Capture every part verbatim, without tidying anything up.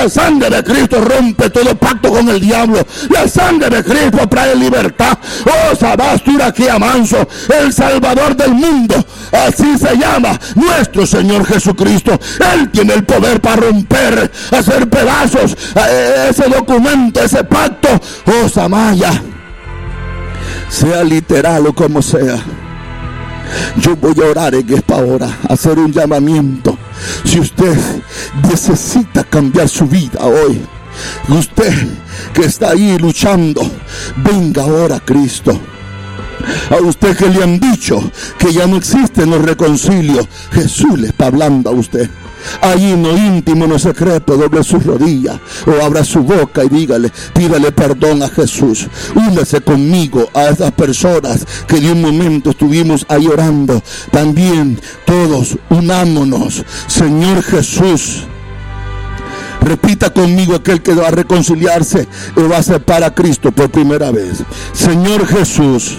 La sangre de Cristo rompe todo pacto con el diablo. La sangre de Cristo trae libertad. Oh, Sabastura que amanso, el Salvador del mundo. Así se llama nuestro Señor Jesucristo. Él tiene el poder para romper, hacer pedazos ese documento, ese pacto. Oh, Samaya, sea literal o como sea, yo voy a orar en esta hora, hacer un llamamiento. Si usted necesita cambiar su vida hoy, usted que está ahí luchando, venga ahora a Cristo. A usted que le han dicho que ya no existen los reconcilios, Jesús le está hablando a usted. Ahí en lo íntimo, en lo secreto, doble sus rodillas o abra su boca y dígale, pídale perdón a Jesús. Únase conmigo a esas personas que de un momento estuvimos ahí orando. También todos unámonos. Señor Jesús, repita conmigo aquel que va a reconciliarse y va a aceptar a Cristo por primera vez. Señor Jesús,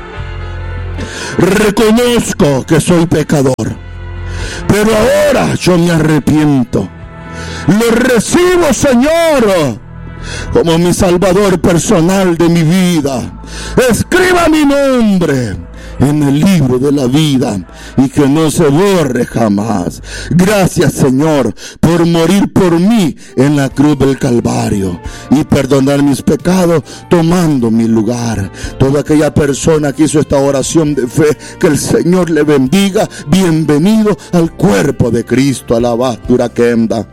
reconozco que soy pecador, pero ahora yo me arrepiento. Lo recibo, Señor, como mi Salvador personal de mi vida. Escriba mi nombre en el libro de la vida y que no se borre jamás. Gracias, Señor, por morir por mí en la cruz del Calvario y perdonar mis pecados tomando mi lugar. Toda aquella persona que hizo esta oración de fe, que el Señor le bendiga. Bienvenido al cuerpo de Cristo. Alabastura Kenda.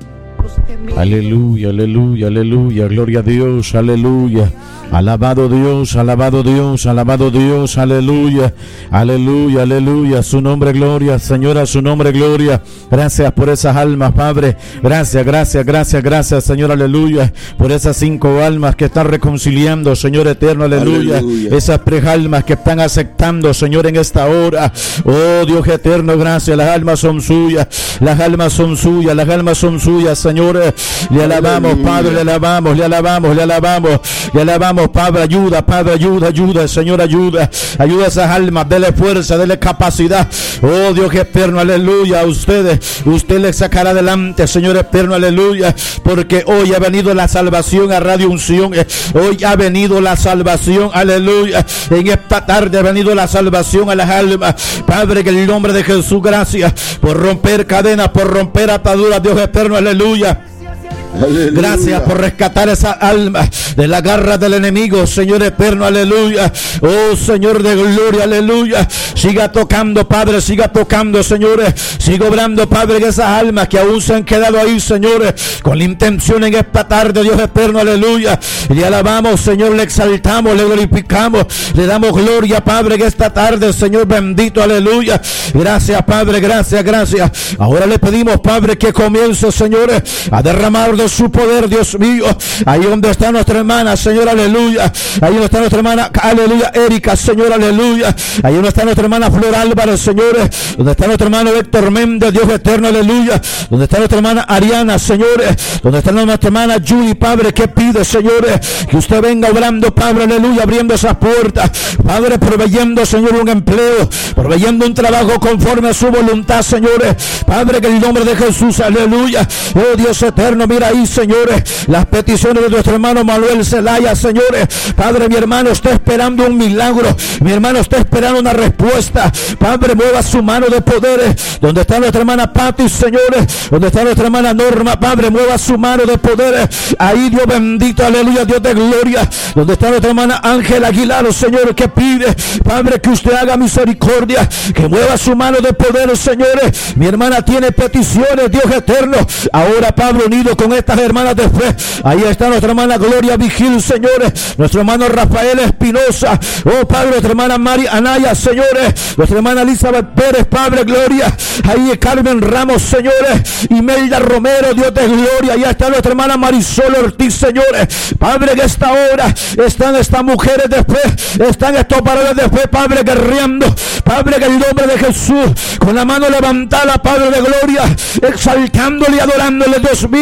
Aleluya, aleluya, aleluya, gloria a Dios, aleluya. Alabado Dios, alabado Dios, alabado Dios, aleluya, aleluya, aleluya, su nombre gloria, Señor, a su nombre gloria. Gracias por esas almas, Padre, gracias, gracias, gracias, gracias, Señor, aleluya, por esas cinco almas que están reconciliando, Señor eterno, aleluya, aleluya. Esas tres almas que están aceptando, Señor, en esta hora. Oh Dios eterno, gracias, las almas son suyas, las almas son suyas, las almas son suyas, Señor. Le alabamos, aleluya. Padre, le alabamos, le alabamos, le alabamos, le alabamos. Padre, ayuda, Padre, ayuda, ayuda, Señor, ayuda, ayuda a esas almas, dele fuerza, dele capacidad. Oh Dios eterno, aleluya, a ustedes, usted les sacará adelante, Señor eterno, aleluya, porque hoy ha venido la salvación a Radio Unción, hoy ha venido la salvación, aleluya, en esta tarde ha venido la salvación a las almas, Padre, que en el nombre de Jesús, gracias por romper cadenas, por romper ataduras, Dios eterno, aleluya. Aleluya. Gracias por rescatar esa alma de la garra del enemigo, Señor eterno, aleluya. Oh Señor de gloria, aleluya. Siga tocando, Padre, siga tocando, señores. Siga obrando, Padre, en esas almas que aún se han quedado ahí, señores, con la intención en esta tarde, Dios eterno, aleluya. Le alabamos, Señor, le exaltamos, le glorificamos, le damos gloria, Padre, en esta tarde, Señor bendito, aleluya. Gracias, Padre, gracias, gracias. Ahora le pedimos, Padre, que comience, señores, a derramar de su poder, Dios mío, ahí donde está nuestra hermana, Señor, aleluya, ahí donde está nuestra hermana, aleluya, Erika, Señor, aleluya, ahí donde está nuestra hermana Flor Álvarez, señores, donde está nuestro hermano Héctor Méndez, Dios eterno, aleluya, donde está nuestra hermana Ariana, señores, donde está nuestra hermana Julie, Padre, que pide, señores, que usted venga obrando, Padre, aleluya, abriendo esas puertas, Padre, proveyendo, Señor, un empleo, proveyendo un trabajo conforme a su voluntad, señores, Padre, que en el nombre de Jesús, aleluya, oh Dios eterno, mira ahí, señores, las peticiones de nuestro hermano Manuel Zelaya, señores, Padre, mi hermano está esperando un milagro, mi hermano está esperando una respuesta, Padre, mueva su mano de poderes, donde está nuestra hermana Pati, señores, donde está nuestra hermana Norma, Padre, mueva su mano de poderes, ahí Dios bendito, aleluya, Dios de gloria, donde está nuestra hermana Ángela Aguilar, Señor, que pide, Padre, que usted haga misericordia, que mueva su mano de poderes, señores, mi hermana tiene peticiones, Dios eterno, ahora, Padre, unido con estas hermanas de fe, ahí está nuestra hermana Gloria Vigil, señores, nuestro hermano Rafael Espinosa, oh Padre, nuestra hermana Mari Anaya, señores, nuestra hermana Elizabeth Pérez, Padre, gloria, ahí es Carmen Ramos, señores, Imelda Romero, Dios de gloria, ahí está nuestra hermana Marisol Ortiz, señores, Padre, en esta hora están estas mujeres de fe, están estos varones de fe, Padre, guerreando, Padre, que en el nombre de Jesús, con la mano levantada, Padre de gloria, exaltándole y adorándole, Dios mío,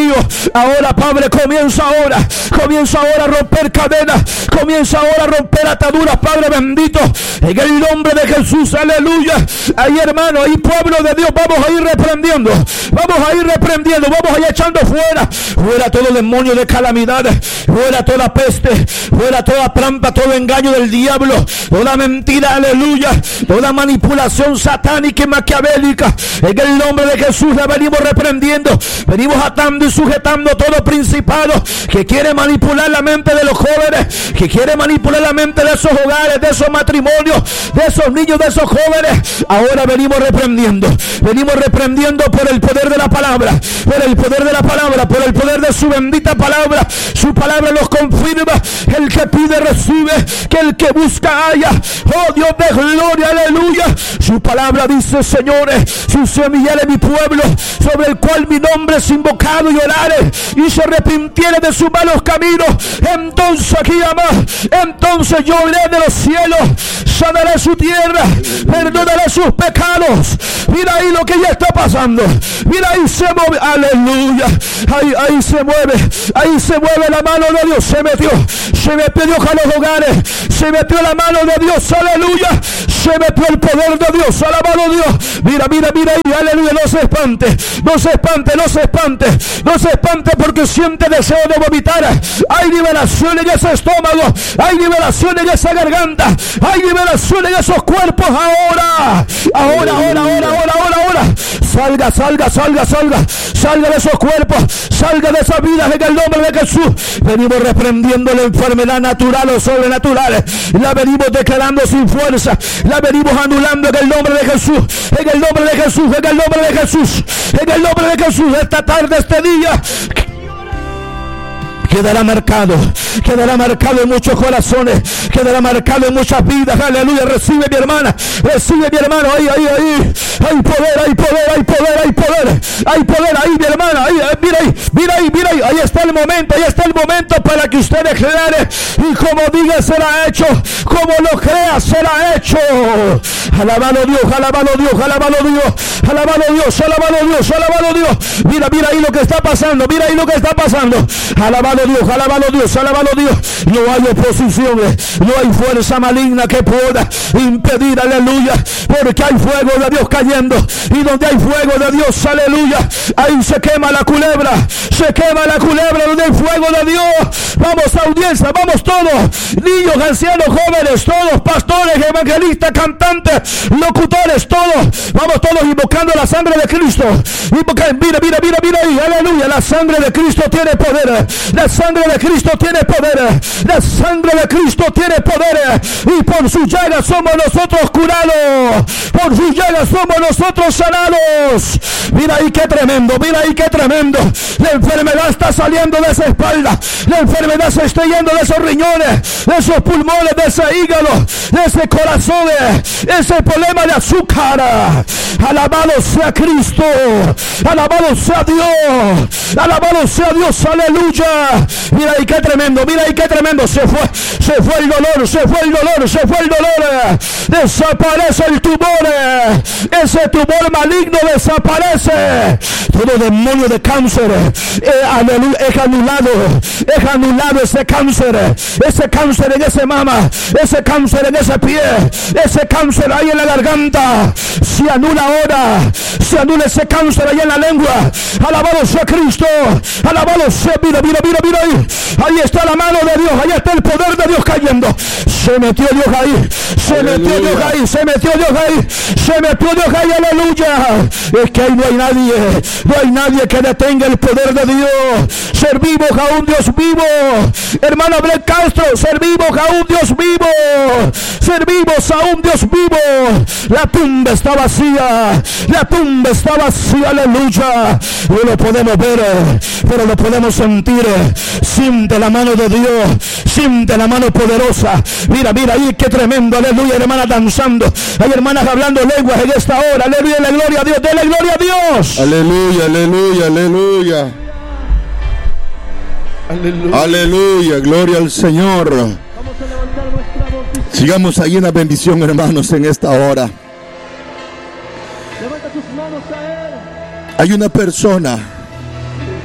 Ahora, Padre, comienza ahora. Comienza ahora a romper cadenas. Comienza ahora a romper ataduras, Padre bendito. En el nombre de Jesús, aleluya. Ahí, hermano, ahí, pueblo de Dios, vamos a ir reprendiendo. Vamos a ir reprendiendo. Vamos a ir echando fuera. Fuera todo demonio de calamidad. Fuera toda peste. Fuera toda trampa, todo engaño del diablo. Toda mentira, aleluya. Toda manipulación satánica y maquiavélica. En el nombre de Jesús la venimos reprendiendo. Venimos atando y sujetando todo principado que quiere manipular la mente de los jóvenes, que quiere manipular la mente de esos hogares, de esos matrimonios, de esos niños, de esos jóvenes. Ahora venimos reprendiendo. Venimos reprendiendo por el poder de la palabra. Por el poder de la palabra. Por el poder de su bendita palabra. Su palabra los confirma. El que pide recibe. Que el que busca haya. Oh Dios de gloria, aleluya. Su palabra dice, señores, si se humillare mi pueblo, sobre el cual mi nombre es invocado, y orare y se arrepintiere de sus malos caminos, entonces aquí ama, entonces yo oré de los cielos, sanaré su tierra, perdonaré sus pecados. Mira ahí lo que ya está pasando. Mira ahí se mueve, aleluya. Ahí, ahí se mueve, ahí se mueve la mano de Dios. Se metió, se metió Dios a los hogares, se metió la mano de Dios, aleluya. Se metió el poder de Dios, alabado Dios. Mira, mira, mira ahí, aleluya. No se espante, no se espante, no se espante, no se espante porque siente deseo de vomitar. Hay liberación en ese estómago, hay liberación en esa garganta, hay liberación en esos cuerpos ahora. Ahora, ahora, ahora, ahora, ahora, ahora. Salga, salga, salga, salga, salga de esos cuerpos, salga de esas vidas en el nombre de Jesús. Venimos reprendiendo la enfermedad natural o sobrenatural. La venimos declarando sin fuerza. La venimos anulando en el nombre de Jesús. En el nombre de Jesús, en el nombre de Jesús. En el nombre de Jesús, esta tarde, este día, quedará marcado, quedará marcado en muchos corazones, quedará marcado en muchas vidas, aleluya. Recibe mi hermana, recibe mi hermano, ahí, ahí, ahí, hay poder, hay poder, hay poder, hay poder, hay poder, ahí mi hermana, ahí, ahí, mira ahí, mira ahí, mira ahí, ahí está el momento, ahí está el momento para que usted declare, y como diga será hecho, como lo crea será hecho. Alabado Dios, alabado Dios, alabado Dios, alabado Dios, alabado Dios, alabado Dios. Mira, mira ahí lo que está pasando, mira ahí lo que está pasando. Alabado Dios, alabado Dios, alabado Dios. No hay oposición, no hay fuerza maligna que pueda impedir, aleluya, porque hay fuego de Dios cayendo, y donde hay fuego de Dios, aleluya, ahí se quema la culebra, se quema la culebra donde hay fuego de Dios. Vamos, audiencia, vamos todos, niños, ancianos, jóvenes, todos, pastores, evangelistas, cantantes, locutores, todos, vamos todos invocando la sangre de Cristo. Invoca, mira, mira, mira, mira ahí, aleluya, la sangre de Cristo tiene poder. La sangre de Cristo tiene poder. La sangre de Cristo tiene poder. Y por sus llagas somos nosotros curados. Por sus llagas somos nosotros sanados. Mira ahí qué tremendo. Mira ahí qué tremendo. La enfermedad está saliendo de esa espalda. La enfermedad se está yendo de esos riñones, de esos pulmones, de ese hígado, de ese corazón, ese problema de azúcar. Alabado sea Cristo. Alabado sea Dios. Alabado sea Dios. Aleluya. Mira ahí qué tremendo. Mira ahí qué tremendo. Se fue. Se fue el dolor. Se fue el dolor. Se fue el dolor. Desaparece el tumor. Ese tumor maligno desaparece. Todo demonio de cáncer eh, aleluya, es anulado. Es anulado ese cáncer. Ese cáncer en ese mama. Ese cáncer en ese pie. Ese cáncer ahí en la garganta. Se anula ahora. Se anula ese cáncer ahí en la lengua. Alabado sea Cristo. Alabado sea. Mira, mira, mira, mira ahí. Ahí está la mano de Dios. Ahí está el poder de Dios cayendo. Se metió Dios ahí. Se aleluya. metió Dios ahí. Se metió Dios ahí. Se metió Dios ahí. Aleluya. Es que ahí no hay nadie. No hay nadie que detenga el poder de Dios. Servimos a un Dios vivo. Hermano Abel Castro, servimos a un Dios vivo. Servimos a un Dios vivo. La tumba está vacía. La tumba está vacía. Aleluya. No lo podemos ver, pero lo podemos sentir. Siente la mano de Dios. Siente la mano poderosa. Mira, mira ahí qué tremendo. Aleluya. Hermanas danzando. Hay hermanas hablando lenguas en esta hora. Aleluya. La gloria a Dios. Dele gloria a Dios. Aleluya, aleluya, aleluya. Aleluya. Aleluya, gloria al Señor. Sigamos ahí en la bendición, hermanos, en esta hora. Hay una persona